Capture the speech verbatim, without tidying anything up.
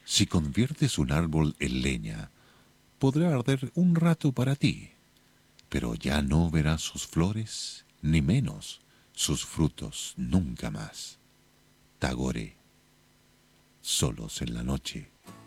Si conviertes un árbol en leña, podrá arder un rato para ti, pero ya no verás sus flores, ni menos sus frutos nunca más. Tagore, solos en la noche.